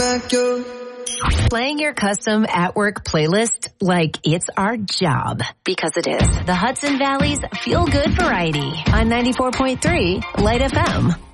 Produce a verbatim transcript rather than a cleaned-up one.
back your... Playing your custom at-work playlist like it's our job. Because it is. The Hudson Valley's Feel Good Variety on ninety-four point three Light F M.